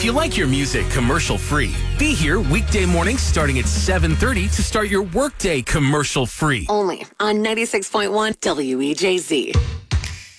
you like your music commercial-free, be here weekday mornings starting at 7:30 to start your workday commercial-free. Only on 96.1 WEJZ.